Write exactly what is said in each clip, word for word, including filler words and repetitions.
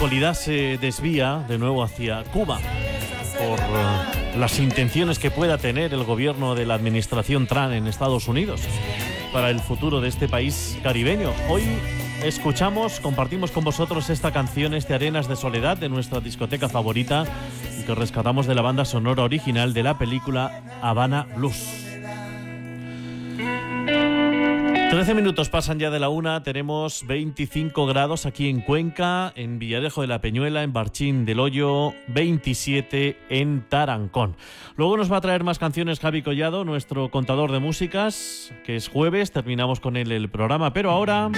actualidad se desvía de nuevo hacia Cuba por uh, las intenciones que pueda tener el gobierno de la administración Trump en Estados Unidos para el futuro de este país caribeño. Hoy escuchamos, compartimos con vosotros esta canción, este Arenas de Soledad, de nuestra discoteca favorita, y que rescatamos de la banda sonora original de la película Havana Blues. trece minutos pasan ya de la una, tenemos veinticinco grados aquí en Cuenca, en Villarejo de la Peñuela, en Barchín del Hoyo, veintisiete en Tarancón. Luego nos va a traer más canciones Javi Collado, nuestro contador de músicas, que es jueves, terminamos con él el programa, pero ahora...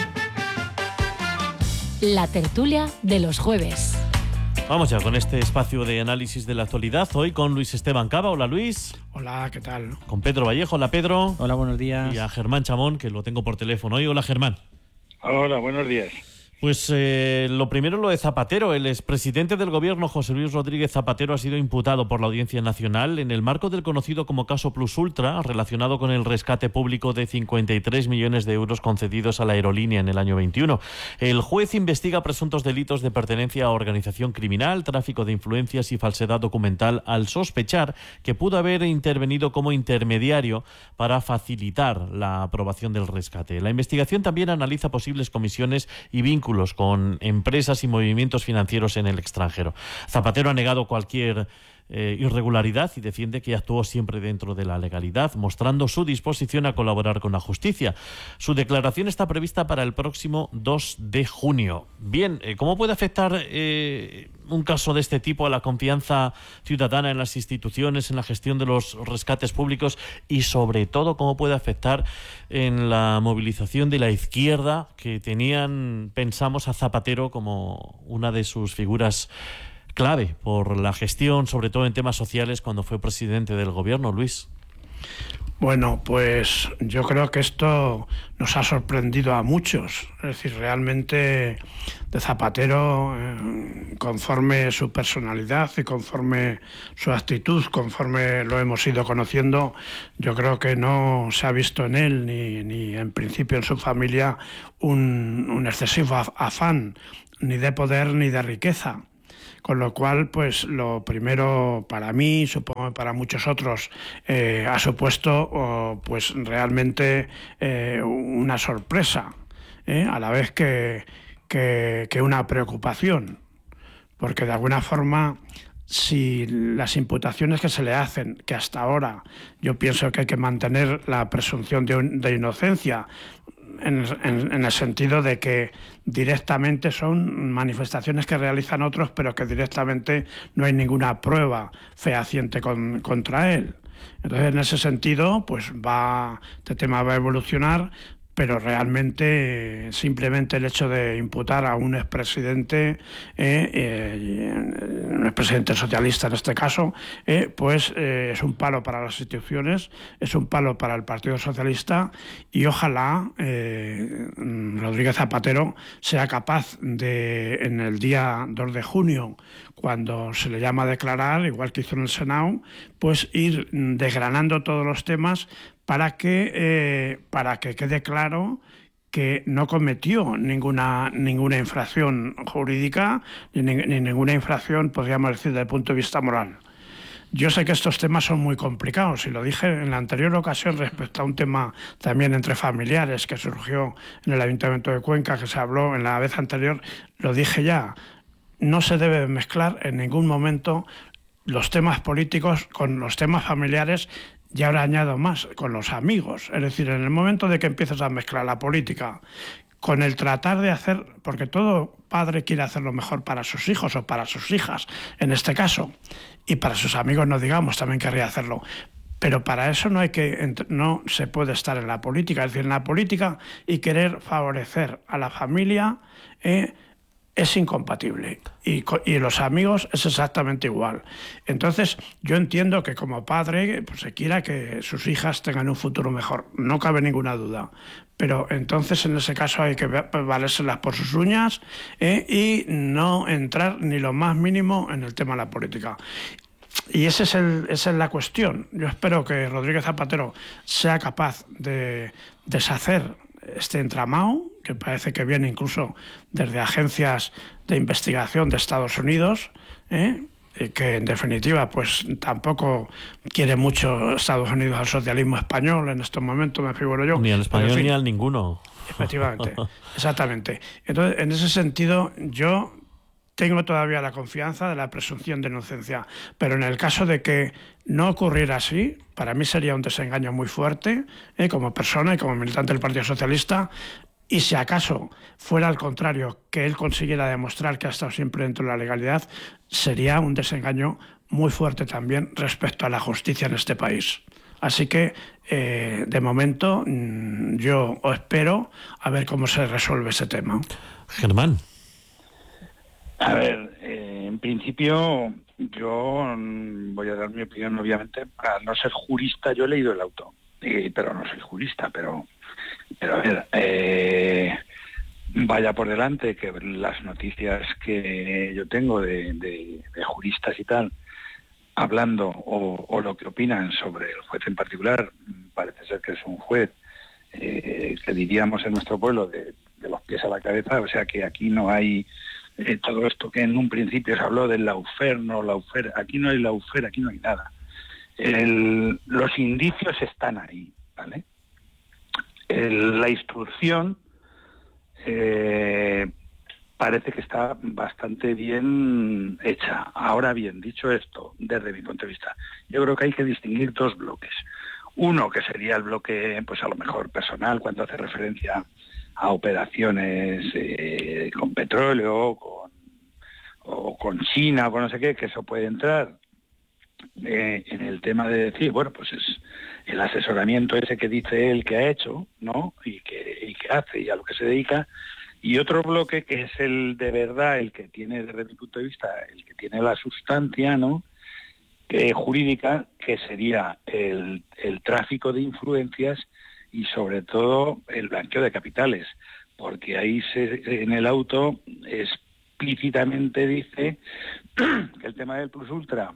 La tertulia de los jueves. Vamos ya con este espacio de análisis de la actualidad, hoy con Luis Esteban Cava. Hola, Luis. Hola, ¿qué tal? Con Pedro Vallejo. Hola, Pedro. Hola, buenos días. Y a Germán Chamón, que lo tengo por teléfono hoy. Hola, Germán. Hola, buenos días. Pues eh, lo primero lo de Zapatero. El expresidente del gobierno, José Luis Rodríguez Zapatero, ha sido imputado por la Audiencia Nacional en el marco del conocido como caso Plus Ultra, relacionado con el rescate público de cincuenta y tres millones de euros concedidos a la aerolínea en el año veintiuno. El juez investiga presuntos delitos de pertenencia a organización criminal, tráfico de influencias y falsedad documental, al sospechar que pudo haber intervenido como intermediario para facilitar la aprobación del rescate. La investigación también analiza posibles comisiones y vínculos con empresas y movimientos financieros en el extranjero. Zapatero ha negado cualquier eh, irregularidad y defiende que actuó siempre dentro de la legalidad, mostrando su disposición a colaborar con la justicia. Su declaración está prevista para el próximo dos de junio. Bien, eh, ¿cómo puede afectar eh, un caso de este tipo a la confianza ciudadana en las instituciones, en la gestión de los rescates públicos y, sobre todo, cómo puede afectar en la movilización de la izquierda, que tenían, pensamos, a Zapatero como una de sus figuras clave por la gestión, sobre todo en temas sociales, cuando fue presidente del gobierno? Luis. Bueno, pues yo creo que esto nos ha sorprendido a muchos. Es decir, realmente de Zapatero, eh, conforme su personalidad y conforme su actitud, conforme lo hemos ido conociendo, yo creo que no se ha visto en él ni, ni en principio en su familia un, un excesivo afán ni de poder ni de riqueza. Con lo cual, pues lo primero para mí, supongo que para muchos otros, eh, ha supuesto oh, pues realmente eh, una sorpresa, ¿eh? a la vez que, que, que una preocupación, porque de alguna forma, si las imputaciones que se le hacen, que hasta ahora yo pienso que hay que mantener la presunción de, de inocencia, En, en, en el sentido de que directamente son manifestaciones que realizan otros, pero que directamente no hay ninguna prueba fehaciente con, contra él. Entonces, en ese sentido, pues va, este tema va a evolucionar, pero realmente simplemente el hecho de imputar a un expresidente, eh, eh, un expresidente socialista en este caso, eh, pues eh, es un palo para las instituciones, es un palo para el Partido Socialista, y ojalá eh, Rodríguez Zapatero sea capaz de, en el día dos de junio, cuando se le llama a declarar, igual que hizo en el Senado, pues ir desgranando todos los temas para que, eh, para que quede claro que no cometió ninguna, ninguna infracción jurídica ni, ni ninguna infracción, podríamos decir, desde el punto de vista moral. Yo sé que estos temas son muy complicados, y lo dije en la anterior ocasión respecto a un tema también entre familiares que surgió en el Ayuntamiento de Cuenca, que se habló en la vez anterior, lo dije ya, no se debe mezclar en ningún momento los temas políticos con los temas familiares. Y ahora añado más, con los amigos. Es decir, en el momento de que empieces a mezclar la política con el tratar de hacer, porque todo padre quiere hacer lo mejor para sus hijos o para sus hijas, en este caso, y para sus amigos, no digamos, también querría hacerlo. Pero para eso no hay que, no se puede estar en la política. Es decir, en la política y querer favorecer a la familia, eh, es incompatible, y, y los amigos es exactamente igual. Entonces, yo entiendo que como padre pues, se quiera que sus hijas tengan un futuro mejor, no cabe ninguna duda, pero entonces en ese caso hay que valérselas por sus uñas, eh, y no entrar ni lo más mínimo en el tema de la política. Y ese es el, esa es la cuestión. Yo espero que Rodríguez Zapatero sea capaz de deshacer este entramado que parece que viene incluso desde agencias de investigación de Estados Unidos, ¿eh? que en definitiva pues tampoco quiere mucho Estados Unidos al socialismo español en estos momentos, me figuro yo. Ni al español, en fin, ni al ninguno. Efectivamente, exactamente. Entonces, en ese sentido, yo tengo todavía la confianza de la presunción de inocencia, pero en el caso de que no ocurriera así, para mí sería un desengaño muy fuerte, ¿eh? como persona y como militante del Partido Socialista. Y si acaso fuera al contrario, que él consiguiera demostrar que ha estado siempre dentro de la legalidad, sería un desengaño muy fuerte también respecto a la justicia en este país. Así que, eh, de momento, yo espero a ver cómo se resuelve ese tema. Germán. A ver, eh, en principio yo voy a dar mi opinión, obviamente, para no ser jurista. Yo he leído el auto, eh, pero no soy jurista, pero... Pero a ver, eh, vaya por delante que las noticias que yo tengo de, de, de juristas y tal, hablando o, o lo que opinan sobre el juez en particular, parece ser que es un juez eh, que diríamos en nuestro pueblo de, de los pies a la cabeza, o sea que aquí no hay eh, todo esto que en un principio se habló del lawfare, no lawfare, aquí no hay lawfare, aquí no hay nada. El, los indicios están ahí, ¿vale? El, la instrucción eh, parece que está bastante bien hecha. Ahora bien, dicho esto, desde mi punto de vista, yo creo que hay que distinguir dos bloques. Uno, que sería el bloque, pues a lo mejor personal, cuando hace referencia a operaciones eh, con petróleo, con, o con China, o con no sé qué, que eso puede entrar eh, en el tema de decir, bueno, pues es el asesoramiento ese que dice él que ha hecho, ¿no? Y que, y que hace y a lo que se dedica. Y otro bloque que es el de verdad, el que tiene, desde mi punto de vista, el que tiene la sustancia, ¿no? Que, jurídica, que sería el, el tráfico de influencias y sobre todo el blanqueo de capitales. Porque ahí se, en el auto explícitamente dice que el tema del Plus Ultra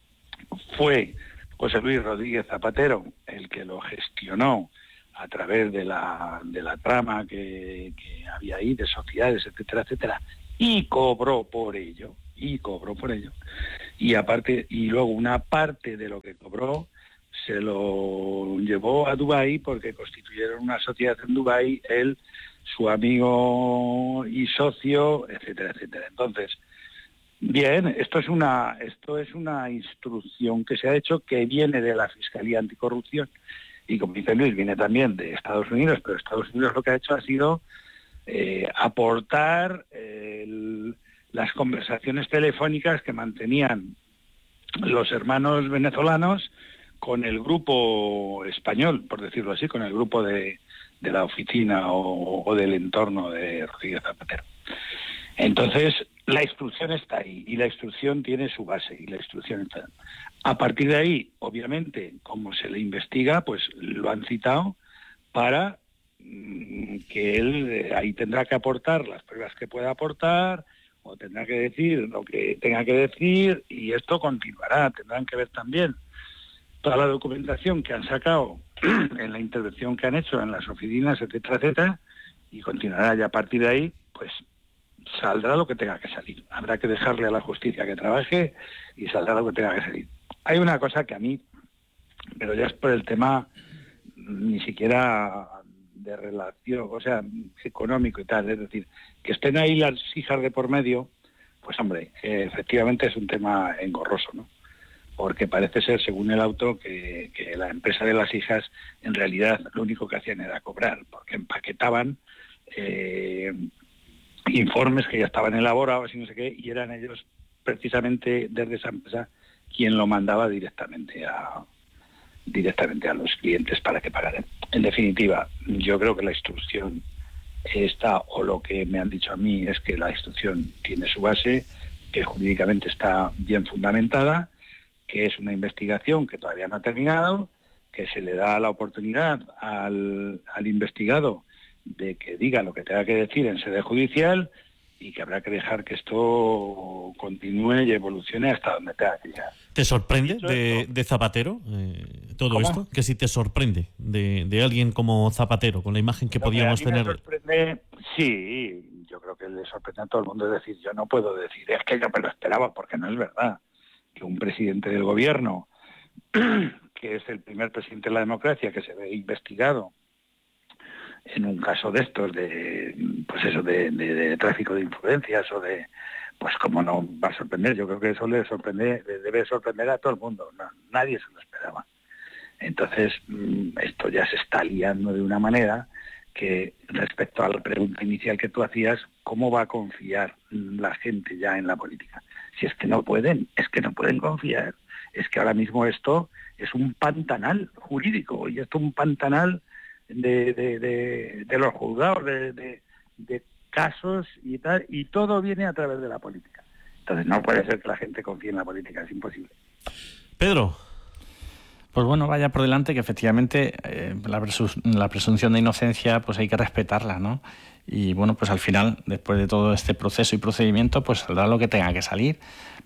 fue José Luis Rodríguez Zapatero el que lo gestionó a través de la de la trama que, que había ahí, de sociedades, etcétera, etcétera, y cobró por ello, y cobró por ello. Y aparte, y luego una parte de lo que cobró se lo llevó a Dubái porque constituyeron una sociedad en Dubái, él, su amigo y socio, etcétera, etcétera. Entonces, bien, esto es una esto es una instrucción que se ha hecho, que viene de la Fiscalía Anticorrupción y, como dice Luis, viene también de Estados Unidos, pero Estados Unidos lo que ha hecho ha sido eh, aportar eh, el, las conversaciones telefónicas que mantenían los hermanos venezolanos con el grupo español, por decirlo así, con el grupo de, de la oficina o, o del entorno de Rodríguez Zapatero. Entonces, la instrucción está ahí y la instrucción tiene su base y la instrucción está. A partir de ahí, obviamente, como se le investiga, pues lo han citado para mmm, que él eh, ahí tendrá que aportar las pruebas que pueda aportar o tendrá que decir lo que tenga que decir y esto continuará. Tendrán que ver también toda la documentación que han sacado en la intervención que han hecho en las oficinas, etcétera, etcétera, y continuará. Y a partir de ahí, pues saldrá lo que tenga que salir. Habrá que dejarle a la justicia que trabaje y saldrá lo que tenga que salir. Hay una cosa que a mí, pero ya es por el tema ni siquiera de relación, o sea, económico y tal, es decir, que estén ahí las hijas de por medio, pues hombre, eh, efectivamente es un tema engorroso, ¿no? Porque parece ser, según el auto, que, que la empresa de las hijas en realidad lo único que hacían era cobrar, porque empaquetaban eh, informes que ya estaban elaborados y no sé qué, y eran ellos precisamente desde esa empresa quien lo mandaba directamente a directamente a los clientes para que pagaran. En definitiva, yo creo que la instrucción está, o lo que me han dicho a mí es que la instrucción tiene su base, que jurídicamente está bien fundamentada, que es una investigación que todavía no ha terminado, que se le da la oportunidad al, al investigado de que diga lo que tenga que decir en sede judicial y que habrá que dejar que esto continúe y evolucione hasta donde tenga que llegar. ¿Te sorprende de, de Zapatero eh, todo ¿Cómo? esto? Que si te sorprende de, de alguien como Zapatero, con la imagen que Lo podíamos que a mí me tener. sorprende, sí, yo creo que le sorprende a todo el mundo. Es decir, yo no puedo decir, es que yo me lo esperaba, porque no es verdad que un presidente del gobierno, que es el primer presidente de la democracia que se ve investigado en un caso de estos, de pues eso, de, de, de tráfico de influencias o de, pues como no va a sorprender, yo creo que eso le sorprende, le debe sorprender a todo el mundo, no, nadie se lo esperaba. Entonces, esto ya se está liando de una manera que, respecto a la pregunta inicial que tú hacías, ¿cómo va a confiar la gente ya en la política? Si es que no pueden, es que no pueden confiar, es que ahora mismo esto es un pantanal jurídico, y esto es un pantanal De, de, de, de los juzgados, de, de, de casos y tal, y todo viene a través de la política. Entonces no puede ser que la gente confíe en la política, es imposible. Pedro. Pues bueno, vaya por delante que efectivamente eh, la, presus- la presunción de inocencia pues hay que respetarla, ¿no? Y bueno, pues al final, después de todo este proceso y procedimiento, pues saldrá lo que tenga que salir.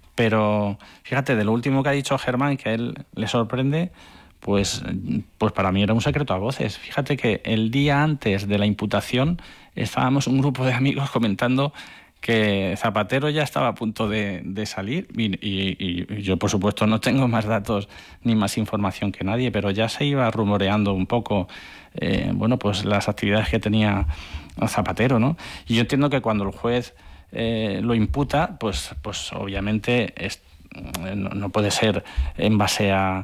Pero fíjate, de lo último que ha dicho Germán, que a él le sorprende, Pues, pues para mí era un secreto a voces. Fíjate que el día antes de la imputación estábamos un grupo de amigos comentando que Zapatero ya estaba a punto de, de salir y, y, y yo, por supuesto, no tengo más datos ni más información que nadie, pero ya se iba rumoreando un poco eh, bueno, pues las actividades que tenía Zapatero, ¿no? Y yo entiendo que cuando el juez eh, lo imputa, pues, pues obviamente es, no, no puede ser en base a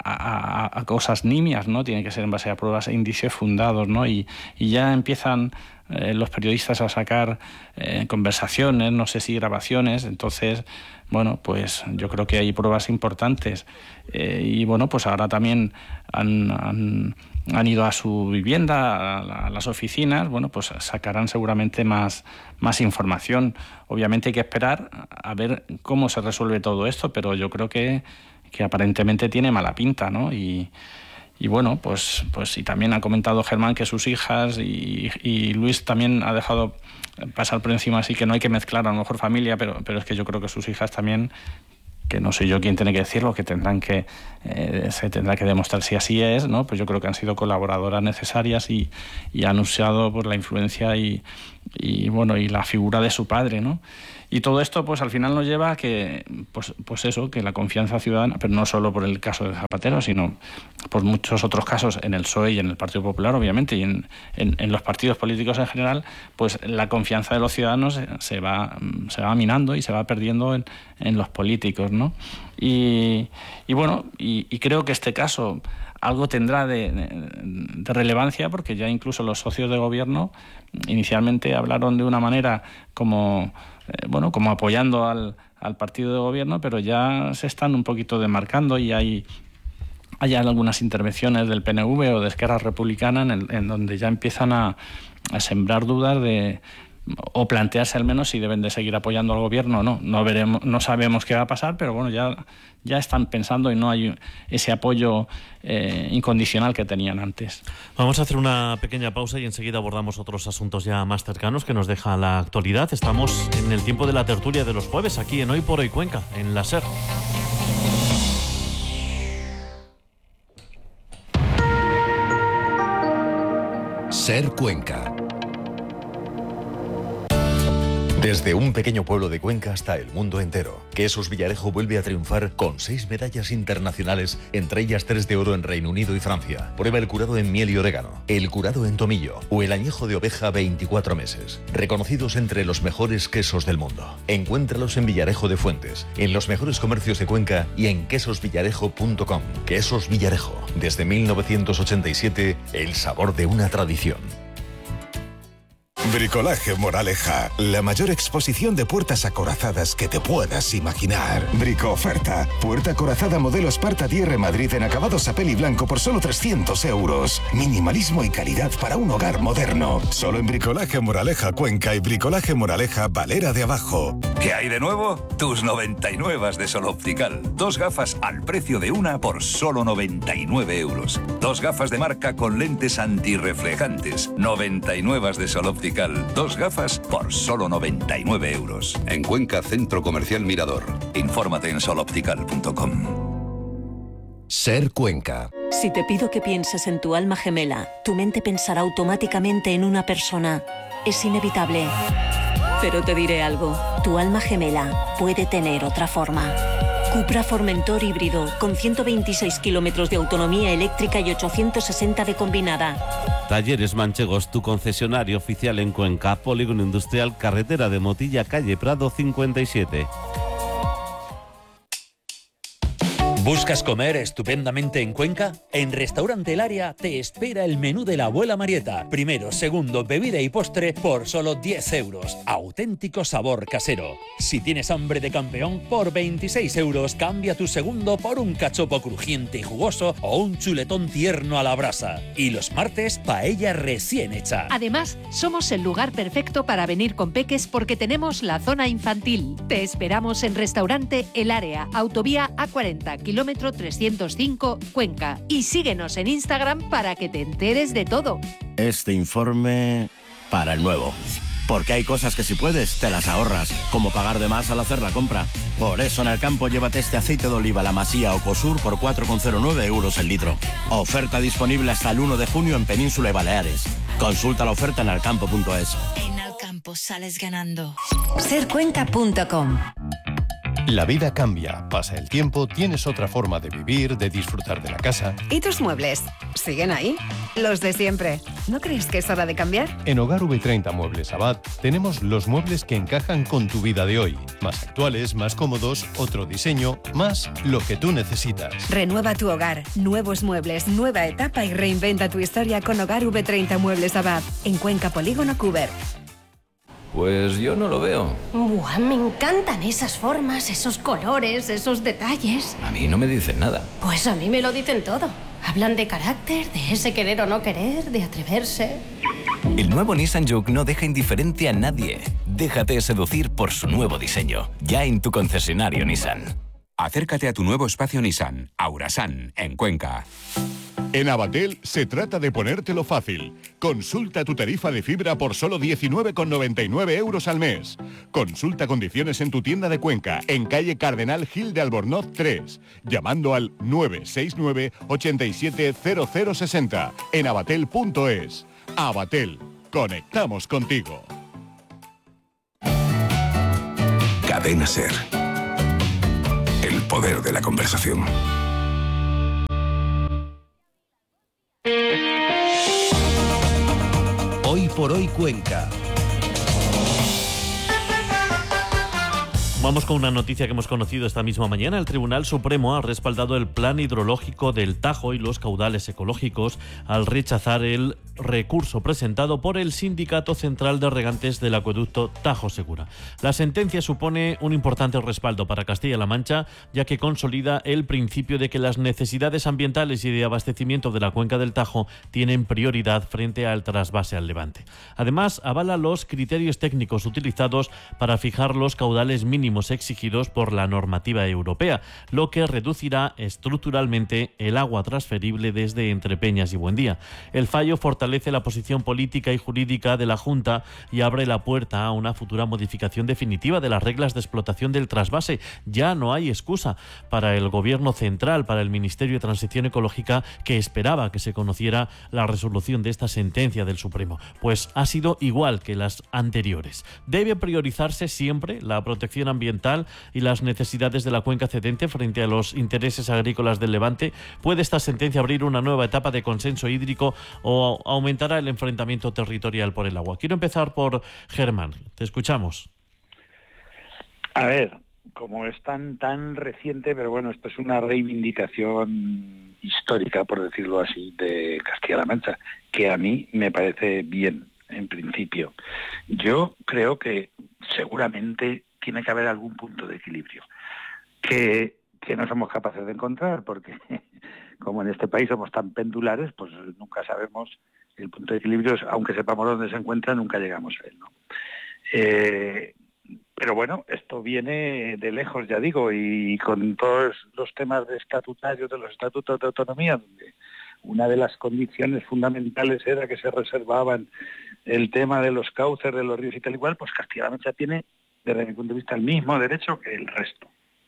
A, a, a cosas nimias, ¿no? Tiene que ser en base a pruebas e indicios fundados, ¿no? Y, y ya empiezan eh, los periodistas a sacar eh, conversaciones, no sé si grabaciones, entonces, bueno, pues yo creo que hay pruebas importantes. Eh, y bueno, pues ahora también han, han, han ido a su vivienda, a, a las oficinas, bueno, pues sacarán seguramente más, más información. Obviamente hay que esperar a ver cómo se resuelve todo esto, pero yo creo que que aparentemente tiene mala pinta, ¿no? Y, y bueno, pues, pues y también ha comentado Germán que sus hijas y, y Luis también ha dejado pasar por encima, así que no hay que mezclar a lo mejor familia, pero, pero es que yo creo que sus hijas también, que no soy yo quien tiene que decirlo, que tendrán que eh, se tendrá que demostrar si así es, ¿no? Pues yo creo que han sido colaboradoras necesarias y, y han usado por la influencia y, y bueno y la figura de su padre, ¿no? Y todo esto, pues al final nos lleva a que, pues, pues eso, que la confianza ciudadana, pero no solo por el caso de Zapatero, sino por muchos otros casos en el P S O E y en el Partido Popular, obviamente, y en, en, en los partidos políticos en general, pues la confianza de los ciudadanos se va, se va minando y se va perdiendo en, en los políticos, ¿no? Y, y bueno, y, y creo que este caso algo tendrá de, de, de relevancia, porque ya incluso los socios de gobierno inicialmente hablaron de una manera como eh, bueno, como apoyando al, al partido de gobierno, pero ya se están un poquito demarcando y hay, hay algunas intervenciones del P N V o de Esquerra Republicana en, el, en donde ya empiezan a, a sembrar dudas de o plantearse al menos si deben de seguir apoyando al gobierno o no. No veremos, no sabemos qué va a pasar, pero bueno, ya, ya están pensando y no hay ese apoyo eh, incondicional que tenían antes. Vamos a hacer una pequeña pausa y enseguida abordamos otros asuntos ya más cercanos que nos deja la actualidad. Estamos en el tiempo de la tertulia de los jueves, aquí en Hoy por Hoy Cuenca, en la SER. SER Cuenca. Desde un pequeño pueblo de Cuenca hasta el mundo entero, Quesos Villarejo vuelve a triunfar con seis medallas internacionales, entre ellas tres de oro en Reino Unido y Francia. Prueba el curado en miel y orégano, el curado en tomillo o el añejo de oveja veinticuatro meses. Reconocidos entre los mejores quesos del mundo. Encuéntralos en Villarejo de Fuentes, en los mejores comercios de Cuenca y en quesos villarejo punto com. Quesos Villarejo, desde mil novecientos ochenta y siete, el sabor de una tradición. Bricolaje Moraleja, la mayor exposición de puertas acorazadas que te puedas imaginar. Brico oferta, puerta acorazada modelo Sparta D R Madrid en acabados a peli blanco por solo trescientos euros. Minimalismo y calidad para un hogar moderno. Solo en Bricolaje Moraleja Cuenca y Bricolaje Moraleja Valera de Abajo. ¿Qué hay de nuevo? Tus noventa y nueve de Sol Optical. Dos gafas al precio de una por solo noventa y nueve euros. Dos gafas de marca con lentes antirreflejantes. noventa y nueve de Sol Optical. Optical. Dos gafas por solo noventa y nueve euros. En Cuenca, Centro Comercial Mirador. Infórmate en sol optical punto com. Ser Cuenca. Si te pido que pienses en tu alma gemela, tu mente pensará automáticamente en una persona. Es inevitable. Pero te diré algo, tu alma gemela puede tener otra forma. Cupra Formentor híbrido, con ciento veintiséis kilómetros de autonomía eléctrica y ochocientos sesenta de combinada. Talleres Manchegos, tu concesionario oficial en Cuenca, Polígono Industrial, carretera de Motilla, calle Prado cincuenta y siete. ¿Buscas comer estupendamente en Cuenca? En Restaurante El Área te espera el menú de la abuela Marieta. Primero, segundo, bebida y postre por solo diez euros. Auténtico sabor casero. Si tienes hambre de campeón, por veintiséis euros cambia tu segundo por un cachopo crujiente y jugoso o un chuletón tierno a la brasa. Y los martes, paella recién hecha. Además, somos el lugar perfecto para venir con peques porque tenemos la zona infantil. Te esperamos en Restaurante El Área, Autovía A cuarenta, kilómetro trescientos cinco, Cuenca. Y síguenos en Instagram para que te enteres de todo. Este informe para el nuevo. Porque hay cosas que si puedes, te las ahorras, como pagar de más al hacer la compra. Por eso en el campo llévate este aceite de oliva La Masía Ocosur por cuatro coma cero nueve euros el litro. Oferta disponible hasta el uno de junio en Península y Baleares. Consulta la oferta en alcampo punto es. En Alcampo sales ganando. ser cuenca punto com. La vida cambia, pasa el tiempo, tienes otra forma de vivir, de disfrutar de la casa. ¿Y tus muebles? ¿Siguen ahí? Los de siempre. ¿No crees que es hora de cambiar? En Hogar V treinta Muebles Abad tenemos los muebles que encajan con tu vida de hoy. Más actuales, más cómodos, otro diseño, más lo que tú necesitas. Renueva tu hogar, nuevos muebles, nueva etapa y reinventa tu historia con Hogar V treinta Muebles Abad. En Cuenca, Polígono Cuber. Pues yo no lo veo. Buah, me encantan esas formas, esos colores, esos detalles. A mí no me dicen nada. Pues a mí me lo dicen todo. Hablan de carácter, de ese querer o no querer, de atreverse. El nuevo Nissan Juke no deja indiferente a nadie. Déjate seducir por su nuevo diseño. Ya en tu concesionario Nissan. Acércate a tu nuevo espacio Nissan, Aurasan, en Cuenca. En Abatel se trata de ponértelo fácil. Consulta tu tarifa de fibra por solo diecinueve con noventa y nueve euros al mes. Consulta condiciones en tu tienda de Cuenca, en calle Cardenal Gil de Albornoz tres, llamando al nueve seis nueve, ocho siete cero cero seis cero en abatel punto es. Abatel, conectamos contigo. Cadena Ser. El poder de la conversación. Hoy por hoy Cuenca. Vamos con una noticia que hemos conocido esta misma mañana. El Tribunal Supremo ha respaldado el plan hidrológico del Tajo y los caudales ecológicos al rechazar el recurso presentado por el Sindicato Central de Regantes del Acueducto Tajo Segura. La sentencia supone un importante respaldo para Castilla-La Mancha, ya que consolida el principio de que las necesidades ambientales y de abastecimiento de la cuenca del Tajo tienen prioridad frente al trasvase al Levante. Además, avala los criterios técnicos utilizados para fijar los caudales mínimos exigidos por la normativa europea, lo que reducirá estructuralmente el agua transferible desde Entrepeñas y Buendía. El fallo fortalece la posición política y jurídica de la Junta y abre la puerta a una futura modificación definitiva de las reglas de explotación del trasvase. Ya no hay excusa para el Gobierno central, para el Ministerio de Transición Ecológica, que esperaba que se conociera la resolución de esta sentencia del Supremo, pues ha sido igual que las anteriores. Debe priorizarse siempre la protección ambiental ambiental y las necesidades de la cuenca cedente frente a los intereses agrícolas del Levante. ¿Puede esta sentencia abrir una nueva etapa de consenso hídrico o aumentará el enfrentamiento territorial por el agua? Quiero empezar por Germán. Te escuchamos. A ver, como es tan, tan reciente, pero bueno, esto es una reivindicación histórica, por decirlo así, de Castilla-La Mancha, que a mí me parece bien, en principio. Yo creo que seguramente tiene que haber algún punto de equilibrio que, que no somos capaces de encontrar, porque como en este país somos tan pendulares, pues nunca sabemos el punto de equilibrio, aunque sepamos dónde se encuentra, nunca llegamos a él, ¿no? Eh, pero bueno, esto viene de lejos, ya digo, y con todos los temas de estatutarios, de los estatutos de autonomía, donde una de las condiciones fundamentales era que se reservaban el tema de los cauces de los ríos y tal igual, pues Castilla-La Mancha tiene, desde mi punto de vista, el mismo derecho que el resto.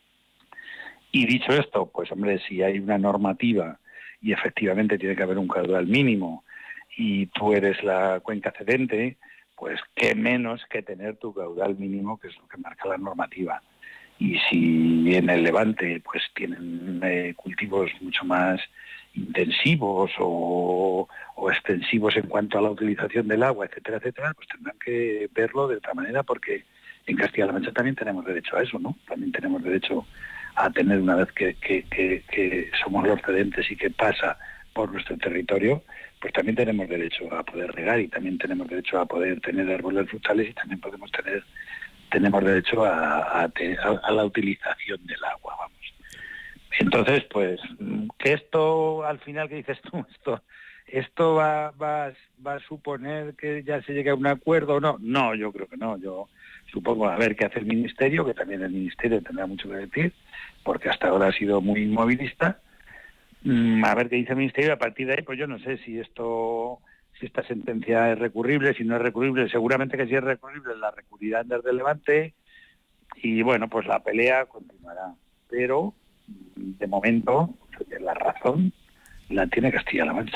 Y dicho esto, pues hombre, si hay una normativa y efectivamente tiene que haber un caudal mínimo y tú eres la cuenca cedente, pues qué menos que tener tu caudal mínimo, que es lo que marca la normativa. Y si en el Levante pues tienen eh, cultivos mucho más intensivos o, o extensivos en cuanto a la utilización del agua, etcétera, etcétera, pues tendrán que verlo de otra manera, porque en Castilla-La Mancha también tenemos derecho a eso, ¿no? También tenemos derecho a tener, una vez que, que, que, que somos los cedentes y que pasa por nuestro territorio, pues también tenemos derecho a poder regar y también tenemos derecho a poder tener árboles frutales y también podemos tener tenemos derecho a, a, a la utilización del agua, vamos. Entonces, pues, que esto, al final, ¿qué dices tú? Esto esto va, va, va a suponer que ya se llegue a un acuerdo o no. No, yo creo que no. Yo supongo a ver qué hace el Ministerio, que también el Ministerio tendrá mucho que decir, porque hasta ahora ha sido muy inmovilista. Mm, a ver qué dice el Ministerio, y a partir de ahí, pues yo no sé si esto... si esta sentencia es recurrible, si no es recurrible, seguramente que si es recurrible la recurrirán desde el Levante y bueno, pues la pelea continuará. Pero de momento la razón la tiene Castilla-La Mancha.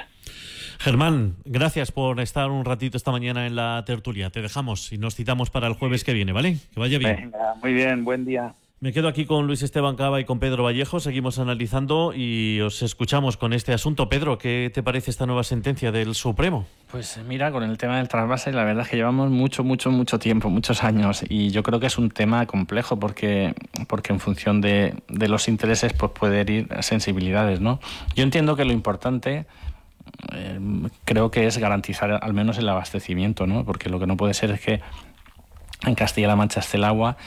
Germán, gracias por estar un ratito esta mañana en la tertulia. Te dejamos y nos citamos para el jueves que viene, ¿vale? Que vaya bien. Venga, muy bien, buen día. Me quedo aquí con Luis Esteban Cava y con Pedro Vallejo. Seguimos analizando y os escuchamos con este asunto. Pedro, ¿qué te parece esta nueva sentencia del Supremo? Pues mira, con el tema del trasvase, la verdad es que llevamos mucho, mucho, mucho tiempo, muchos años, y yo creo que es un tema complejo porque, porque en función de, de los intereses pues puede herir sensibilidades, ¿no? Yo entiendo que lo importante eh, creo que es garantizar al menos el abastecimiento, ¿no? Porque lo que no puede ser es que en Castilla-La Mancha esté el agua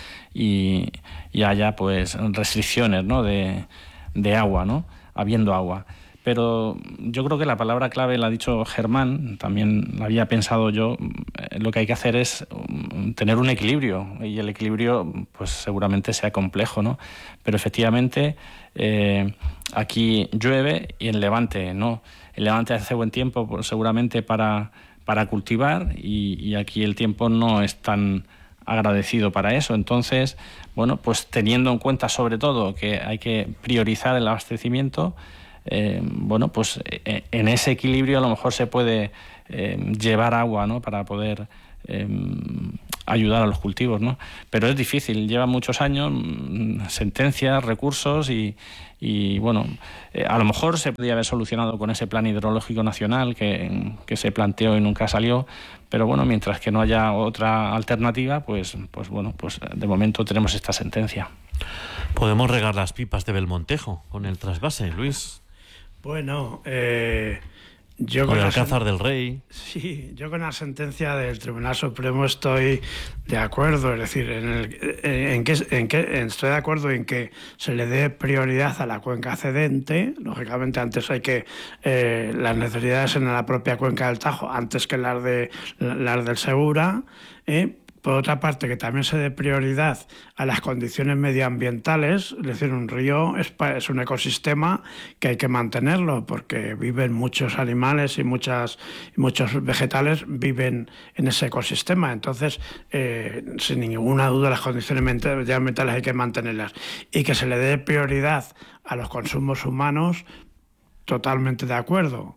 y, y haya pues restricciones, ¿no? de, de agua, ¿no? Habiendo agua. Pero yo creo que la palabra clave la ha dicho Germán, también la había pensado yo. Lo que hay que hacer es tener un equilibrio, y el equilibrio pues seguramente sea complejo, ¿no? Pero efectivamente eh, aquí llueve y en Levante no. En Levante hace buen tiempo pues, seguramente para, para cultivar y, y aquí el tiempo no es tan agradecido para eso. Entonces, bueno, pues teniendo en cuenta sobre todo que hay que priorizar el abastecimiento, eh, bueno, pues eh, en ese equilibrio a lo mejor se puede eh, llevar agua, ¿no? Para poder eh, ayudar a los cultivos, ¿no? Pero es difícil, lleva muchos años, sentencias, recursos y, y bueno, eh, a lo mejor se podría haber solucionado con ese plan hidrológico nacional que, que se planteó y nunca salió, pero bueno, mientras que no haya otra alternativa, pues, pues bueno, pues de momento tenemos esta sentencia. Podemos regar las pipas de Belmontejo con el trasvase, Luis. Bueno, eh... Yo con el Alcázar del Rey. Sí, yo con la sentencia del Tribunal Supremo estoy de acuerdo, es decir, en, el, en, que, en que estoy de acuerdo en que se le dé prioridad a la cuenca cedente. Lógicamente antes hay que eh, las necesidades en la propia cuenca del Tajo antes que las de las del Segura. ¿eh? Por otra parte, que también se dé prioridad a las condiciones medioambientales, es decir, un río es, es un ecosistema que hay que mantenerlo porque viven muchos animales y muchas, muchos vegetales viven en ese ecosistema. Entonces, eh, sin ninguna duda, las condiciones medioambientales hay que mantenerlas. Y que se le dé prioridad a los consumos humanos, totalmente de acuerdo.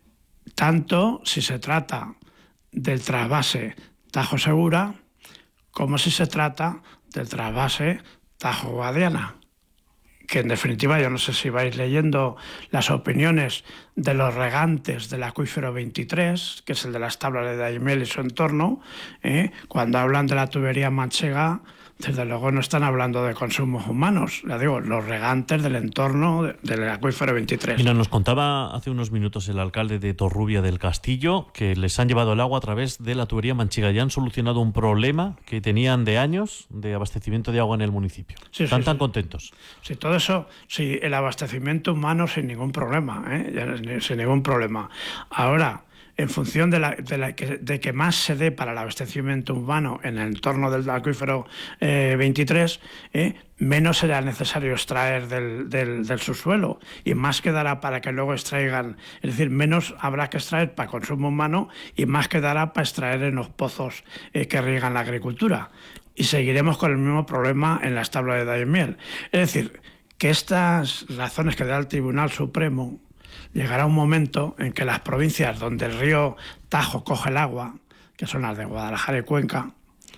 Tanto si se trata del trasvase Tajo Segura, como si se trata del trasvase Tajo Guadiana, que en definitiva yo no sé si vais leyendo las opiniones de los regantes del acuífero veintitrés, que es el de las tablas de Daimiel y su entorno, ¿eh? Cuando hablan de la tubería manchega, desde luego no están hablando de consumos humanos, ya digo, los regantes del entorno del acuífero veintitrés. Mira, nos contaba hace unos minutos el alcalde de Torrubia del Castillo que les han llevado el agua a través de la tubería manchega y han solucionado un problema que tenían de años de abastecimiento de agua en el municipio. Sí, Están sí, tan sí. contentos. Sí, todo eso, sí, el abastecimiento humano sin ningún problema, ¿eh? Sin ningún problema. Ahora, en función de, la, de, la, que, de que más se dé para el abastecimiento humano en el entorno del acuífero eh, veintitrés, eh, menos será necesario extraer del, del, del subsuelo y más quedará para que luego extraigan, es decir, menos habrá que extraer para consumo humano y más quedará para extraer en los pozos eh, que riegan la agricultura. Y seguiremos con el mismo problema en las tablas de Daimiel. Es decir, que estas razones que da el Tribunal Supremo, llegará un momento en que las provincias donde el río Tajo coge el agua, que son las de Guadalajara y Cuenca,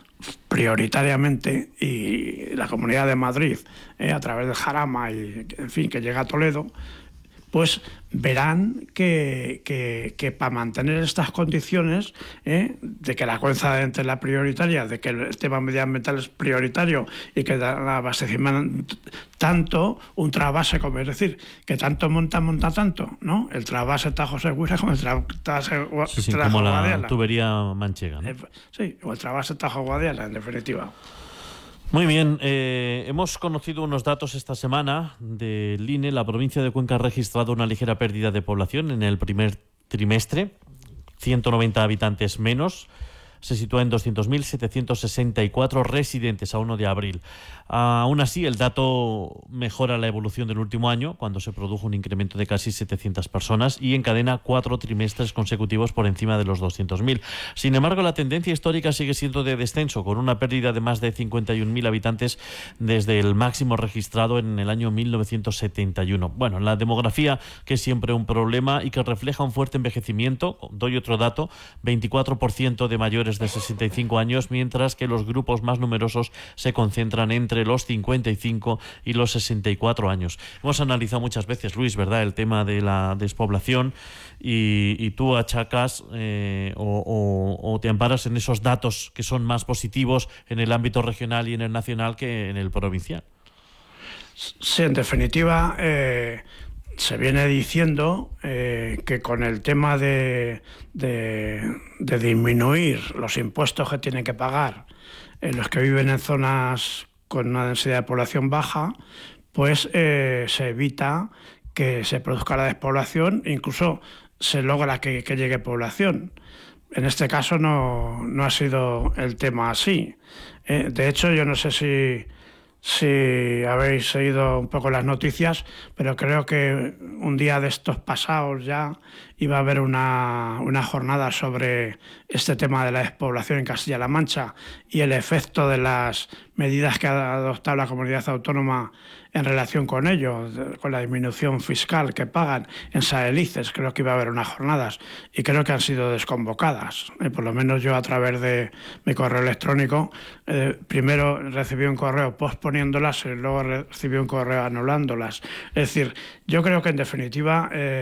prioritariamente, y la Comunidad de Madrid, eh, a través del Jarama, y, en fin, que llega a Toledo, pues verán que, que, que para mantener estas condiciones, eh, de que la cuenca es la prioritaria, de que el tema medioambiental es prioritario y que el abastecimiento tanto, un trasvase, como es decir, que tanto monta, monta tanto, ¿no? El trasvase Tajo Segura como el trasvase sí, sí, Tajo como la Guadiana. Tubería manchega, ¿no? Eh, sí, o el trasvase Tajo Guadiana, en definitiva. Muy bien, eh, hemos conocido unos datos esta semana del I N E. La provincia de Cuenca ha registrado una ligera pérdida de población en el primer trimestre, ciento noventa habitantes menos. Se sitúa en doscientos mil setecientos sesenta y cuatro residentes a uno de abril. Aún así, el dato mejora la evolución del último año, cuando se produjo un incremento de casi setecientas personas y encadena cuatro trimestres consecutivos por encima de los doscientos mil. Sin embargo, la tendencia histórica sigue siendo de descenso, con una pérdida de más de cincuenta y un mil habitantes desde el máximo registrado en el año mil novecientos setenta y uno. Bueno, la demografía, que es siempre un problema y que refleja un fuerte envejecimiento. Doy otro dato: veinticuatro por ciento de mayores de sesenta y cinco años, mientras que los grupos más numerosos se concentran entre los cincuenta y cinco y los sesenta y cuatro años. Hemos analizado muchas veces, Luis, ¿verdad?, el tema de la despoblación y, y tú achacas eh, o, o, o te amparas en esos datos que son más positivos en el ámbito regional y en el nacional que en el provincial. Sí, en definitiva, eh, se viene diciendo eh, que con el tema de, de, de disminuir los impuestos que tienen que pagar en los que viven en zonas con una densidad de población baja, pues eh, se evita que se produzca la despoblación, incluso se logra que, que llegue población. En este caso no, no ha sido el tema así. Eh, de hecho, yo no sé si... si habéis seguido un poco las noticias, pero creo que un día de estos pasados ya iba a haber una, una jornada sobre este tema de la despoblación en Castilla-La Mancha y el efecto de las medidas que ha adoptado la comunidad autónoma en relación con ello, con la disminución fiscal que pagan en Saelices. Creo que iba a haber unas jornadas y creo que han sido desconvocadas. Eh, por lo menos yo, a través de mi correo electrónico, eh, primero recibí un correo posponiéndolas y luego recibí un correo anulándolas. Es decir, yo creo que en definitiva... Eh,